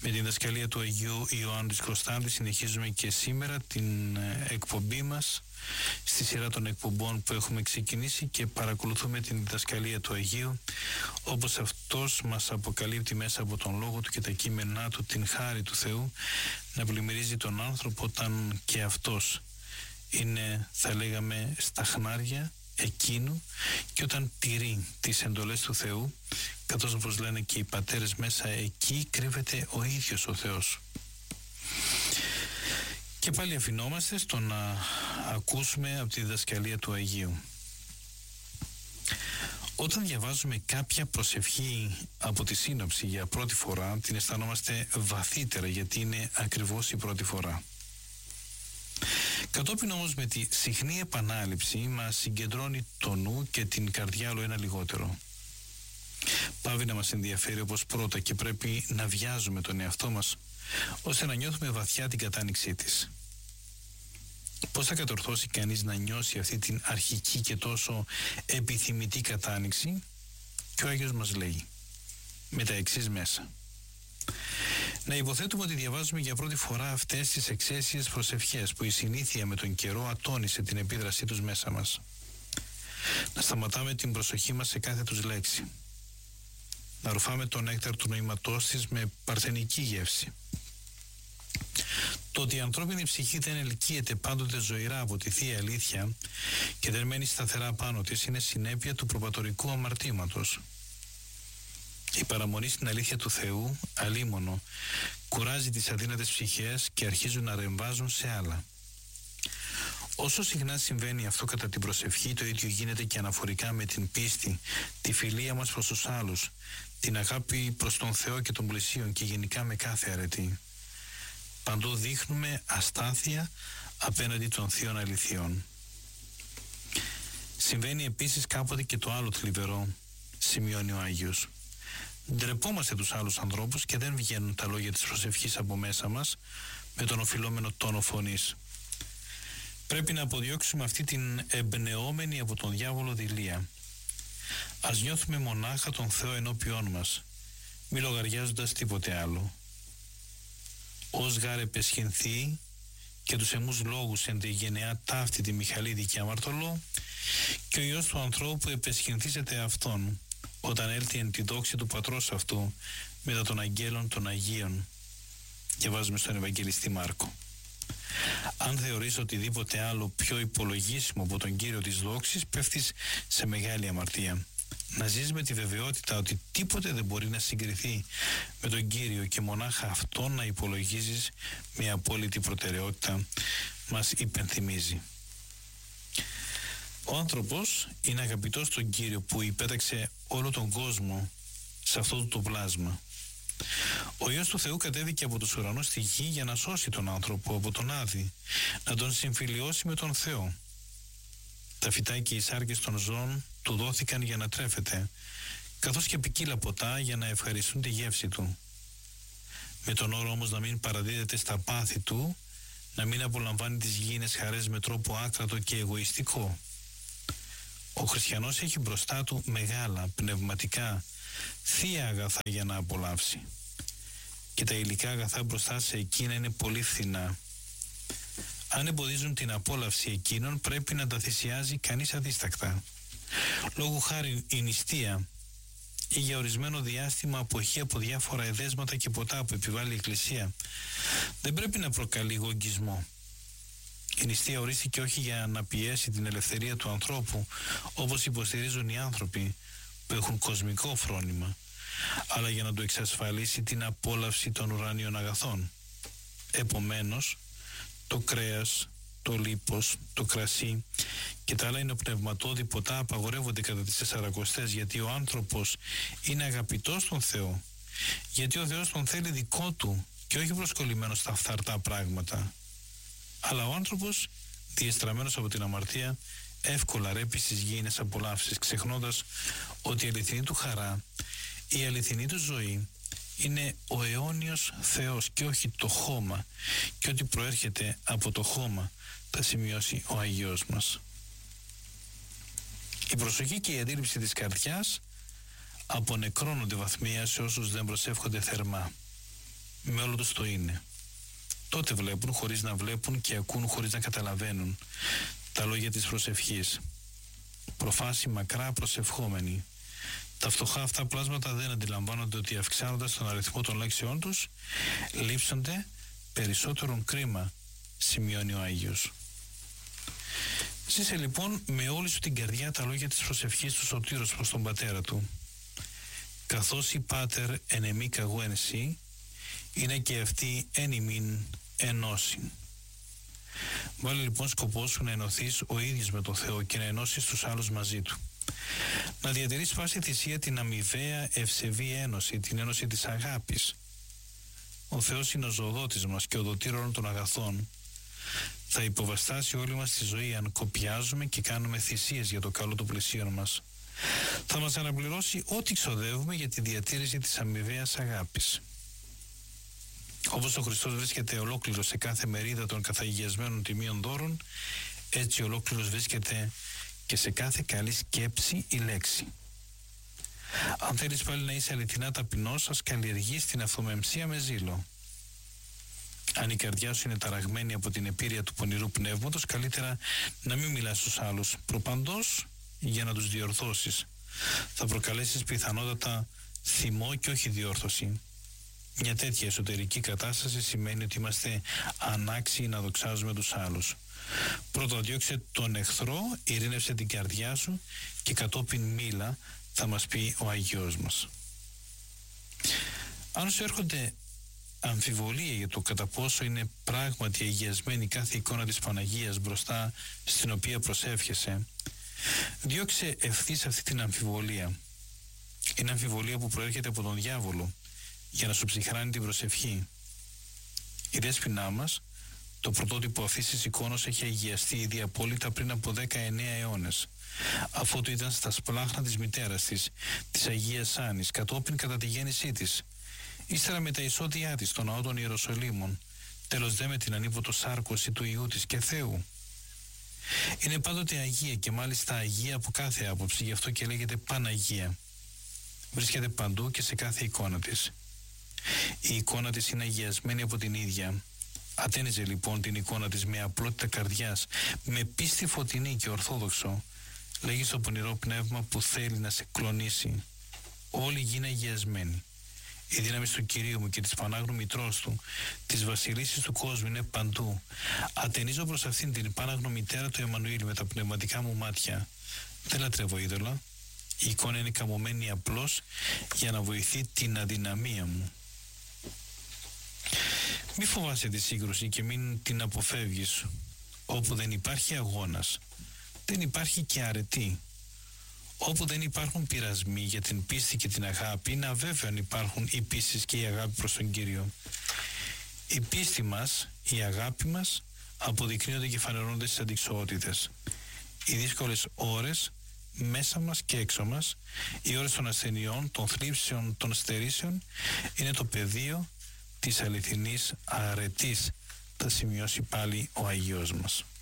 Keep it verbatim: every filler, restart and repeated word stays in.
Με την διδασκαλία του Αγίου Ιωάννου της Κωνσταντίνου συνεχίζουμε και σήμερα την εκπομπή μας στη σειρά των εκπομπών που έχουμε ξεκινήσει και παρακολουθούμε την διδασκαλία του Αγίου όπως αυτός μας αποκαλύπτει μέσα από τον λόγο του και τα κείμενά του την χάρη του Θεού να πλημμυρίζει τον άνθρωπο όταν και αυτός είναι, θα λέγαμε, στα χνάρια εκείνου και όταν τηρεί τις εντολές του Θεού, καθώς όπως λένε και οι πατέρες, μέσα εκεί κρύβεται ο ίδιος ο Θεός. Και πάλι αφινόμαστε στο να ακούσουμε από τη διδασκαλία του Αγίου. Όταν διαβάζουμε κάποια προσευχή από τη σύνοψη για πρώτη φορά, την αισθανόμαστε βαθύτερα γιατί είναι ακριβώς η πρώτη φορά. Κατόπιν όμως με τη συχνή επανάληψη μας συγκεντρώνει το νου και την καρδιά όλο ένα λιγότερο. Πάβει να μας ενδιαφέρει όπως πρώτα και πρέπει να βιάζουμε τον εαυτό μας ώστε να νιώθουμε βαθιά την κατάνοιξή της. Πώς θα κατορθώσει κανείς να νιώσει αυτή την αρχική και τόσο επιθυμητή κατάνοιξη? Και ο Άγιος μας λέει με τα εξής μέσα. Να υποθέτουμε ότι διαβάζουμε για πρώτη φορά αυτές τις εξαίσιες προσευχές που η συνήθεια με τον καιρό ατώνησε την επίδρασή τους μέσα μας. Να σταματάμε την προσοχή μας σε κάθε τους λέξη. Να ρουφάμε τον νέκταρ του νοήματός της με παρθενική γεύση. Το ότι η ανθρώπινη ψυχή δεν ελκύεται πάντοτε ζωηρά από τη Θεία Αλήθεια και δεν μένει σταθερά πάνω της είναι συνέπεια του προπατορικού αμαρτήματος. Η παραμονή στην αλήθεια του Θεού, αλίμονο, κουράζει τις αδύνατες ψυχές και αρχίζουν να ρεμβάζουν σε άλλα. Όσο συχνά συμβαίνει αυτό κατά την προσευχή, το ίδιο γίνεται και αναφορικά με την πίστη, τη φιλία μας προς τους άλλους, την αγάπη προς τον Θεό και τον πλησίον και γενικά με κάθε αρετή. Παντού δείχνουμε αστάθεια απέναντι των θείων αληθιών. Συμβαίνει επίσης κάποτε και το άλλο θλιβερό, σημειώνει ο Άγιος. Ντρεπόμαστε τους άλλους ανθρώπους και δεν βγαίνουν τα λόγια της προσευχής από μέσα μας με τον οφειλόμενο τόνο φωνής. Πρέπει να αποδιώξουμε αυτή την εμπνεόμενη από τον διάβολο δειλία. Ας νιώθουμε μονάχα τον Θεό ενώπιόν μας, μη λογαριάζοντας τίποτε άλλο. Ως γάρ επεσχυνθεί και τους εμούς λόγους εν τη γενεά ταύτη τη Μιχαλίδη και αμαρτωλό και ο Υιός του ανθρώπου επεσχυνθήσεται αυτόν όταν έλθει εν τη δόξη του πατρός αυτού μετά των αγγέλων των Αγίων. Διαβάζουμε στον Ευαγγελιστή Μάρκο. Αν θεωρείς οτιδήποτε άλλο πιο υπολογίσιμο από τον Κύριο της δόξης, πέφτεις σε μεγάλη αμαρτία. Να ζεις με τη βεβαιότητα ότι τίποτε δεν μπορεί να συγκριθεί με τον Κύριο και μονάχα αυτόν να υπολογίζεις με απόλυτη προτεραιότητα, μας υπενθυμίζει. Ο άνθρωπος είναι αγαπητός στον Κύριο που υπέταξε όλο τον κόσμο σε αυτό το πλάσμα. Ο Υιός του Θεού κατέβηκε από τους ουρανούς στη γη για να σώσει τον άνθρωπο από τον Άδη, να τον συμφιλιώσει με τον Θεό. Τα φυτά και οι σάρκες των ζώων του δόθηκαν για να τρέφεται, καθώς και ποικίλα ποτά για να ευχαριστούν τη γεύση του. Με τον όρο όμως να μην παραδίδεται στα πάθη του, να μην απολαμβάνει τις γήινες χαρές με τρόπο άκρατο και εγωιστικό. Ο χριστιανός έχει μπροστά του μεγάλα, πνευματικά, θεία αγαθά για να απολαύσει. Και τα υλικά αγαθά μπροστά σε εκείνα είναι πολύ φθηνά. Αν εμποδίζουν την απόλαυση εκείνων, πρέπει να τα θυσιάζει κανείς αδίστακτα. Λόγου χάρη η νηστεία ή για ορισμένο διάστημα αποχή από διάφορα εδέσματα και ποτά που επιβάλλει η Εκκλησία δεν πρέπει να προκαλεί γογγισμό. Η νηστεία ορίστηκε όχι για να πιέσει την ελευθερία του ανθρώπου όπως υποστηρίζουν οι άνθρωποι που έχουν κοσμικό φρόνημα, αλλά για να του εξασφαλίσει την απόλαυση των ουράνιων αγαθών. Επομένως, το κρέας, το λίπος, το κρασί και τα άλλα υνοπνευματώδη ποτά απαγορεύονται κατά τις Τεσσαρακοστές, γιατί ο άνθρωπος είναι αγαπητός στον Θεό, γιατί ο Θεός τον θέλει δικό του και όχι προσκολλημένος στα φθαρτά πράγματα. Αλλά ο άνθρωπος, διεστραμμένος από την αμαρτία, εύκολα ρέπει στις γήινες απολαύσεις, ξεχνώντας ότι η αληθινή του χαρά, η αληθινή του ζωή είναι ο αιώνιος Θεός και όχι το χώμα, και ότι προέρχεται από το χώμα θα σημειώσει ο Αγιός μας. Η προσοχή και η αντίληψη της καρδιάς απονεκρώνονται βαθμία σε όσους δεν προσεύχονται θερμά. με όλο τους το είναι. Τότε βλέπουν χωρίς να βλέπουν και ακούν χωρίς να καταλαβαίνουν τα λόγια της προσευχής. Προφάση μακρά προσευχόμενοι. Τα φτωχά αυτά πλάσματα δεν αντιλαμβάνονται ότι αυξάνοντας τον αριθμό των λέξεών τους λείψονται περισσότερον κρίμα, σημειώνει ο Άγιος. Ζήσε λοιπόν με όλη σου την καρδιά τα λόγια της προσευχής του Σωτήρος προς τον πατέρα του. Καθώς η πάτερ εν εμή καγώ εν σύ, είναι και αυτή εν ημίν ενώσει. Βάλε λοιπόν σκοπό σου να ενωθείς ο ίδιος με τον Θεό και να ενώσεις τους άλλους μαζί του. Να διατηρείς πάση θυσία την αμοιβαία ευσεβή ένωση, την ένωση της αγάπης. Ο Θεός είναι ο ζωοδότης μας και ο δοτήρων των αγαθών. Θα υποβαστάσει όλη μας τη ζωή αν κοπιάζουμε και κάνουμε θυσίες για το καλό του πλησίον μας. Θα μας αναπληρώσει ό,τι ξοδεύουμε για τη διατήρηση της αμοιβαίας αγάπης. Όπως ο Χριστός βρίσκεται ολόκληρος σε κάθε μερίδα των καθαγιασμένων τιμίων δώρων, έτσι ολόκληρος βρίσκεται και σε κάθε καλή σκέψη η λέξη. Αν θέλεις πάλι να είσαι αληθινά ταπεινός, ας καλλιεργείς την αυτομεμψία με ζήλο. Αν η καρδιά σου είναι ταραγμένη από την επίρρεια του πονηρού πνεύματος, καλύτερα να μην μιλάς στους άλλους προπαντός για να τους διορθώσεις. Θα προκαλέσεις πιθανότατα θυμό και όχι διόρθωση. Μια τέτοια εσωτερική κατάσταση σημαίνει ότι είμαστε ανάξιοι να δοξάζουμε τους άλλους. Πρώτα διώξε τον εχθρό, ειρήνευσε την καρδιά σου και κατόπιν μίλα, θα μας πει ο Αγιός μας. Αν σου έρχονται αμφιβολία για το κατά πόσο είναι πράγματι αγιασμένη κάθε εικόνα της Παναγίας μπροστά στην οποία προσεύχεσαι, διώξε ευθύς αυτή την αμφιβολία. Είναι αμφιβολία που προέρχεται από τον διάβολο για να σου ψυχράνει την προσευχή. Η δέσποινά μας, το πρωτότυπο αυτής της εικόνας, έχει αγιαστεί ήδη απόλυτα πριν από δεκαεννέα αιώνες, αφού το ήταν στα σπλάχνα της μητέρας της, της Αγίας Άννης, κατόπιν κατά τη γέννησή της. Ύστερα με τα εισόδια της στο ναό των Ιεροσολύμων, τέλος δε με την ανίποτο σάρκωση του Υιού της και Θεού. Είναι πάντοτε Αγία και μάλιστα Αγία από κάθε άποψη, γι' αυτό και λέγεται Παναγία. Βρίσκεται παντού και σε κάθε εικόνα της. Η εικόνα της είναι αγιασμένη από την ίδια. Ατένιζε λοιπόν την εικόνα της με απλότητα καρδιάς, με πίστη φωτεινή και ορθόδοξο. Λέγει στο πονηρό πνεύμα που θέλει να σε κλονίσει: όλη γη είναι αγιασμένη. Η δύναμη του Κυρίου μου και της Πανάγνου Μητρός του, της Βασιλίσης του κόσμου, είναι παντού. Ατενίζω προς αυτήν την Πανάγνου Μητέρα του Εμμανουήλ με τα πνευματικά μου μάτια. Δεν λατρεύω είδωλα. Η εικόνα είναι καμωμένη απλώς για να βοηθεί την αδυναμία μου. Μη φοβάσαι τη σύγκρουση και μην την αποφεύγεις. Όπου δεν υπάρχει αγώνας, δεν υπάρχει και αρετή. Όπου δεν υπάρχουν πειρασμοί για την πίστη και την αγάπη, είναι αβέβαιο αν υπάρχουν η πίστη και η αγάπη προς τον Κύριο. Η πίστη μας, η αγάπη μας αποδεικνύονται και φανερώνονται στις αντικσοότητες. Οι δύσκολες ώρες μέσα μας και έξω μας, οι ώρες των ασθενειών, των θλίψεων, των στερήσεων, είναι το πεδίο της αληθινής αρετής, θα σημειώσει πάλι ο Αγιός μας.